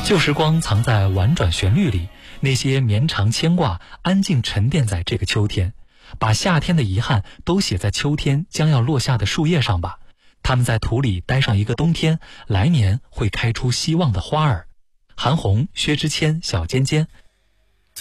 旧时光藏在婉转旋律里，那些绵长牵挂安静沉淀在这个秋天，把夏天的遗憾都写在秋天将要落下的树叶上吧。它们在土里待上一个冬天，来年会开出希望的花儿。韩红、薛之谦、小尖尖